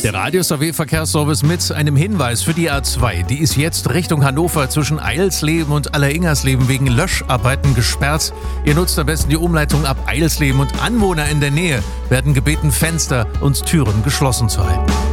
Der Radius AW Verkehrsservice mit einem Hinweis für die A2. Die ist jetzt Richtung Hannover zwischen Eilsleben und Alleringersleben wegen Löscharbeiten gesperrt. Ihr nutzt am besten die Umleitung ab Eilsleben und Anwohner in der Nähe werden gebeten, Fenster und Türen geschlossen zu halten.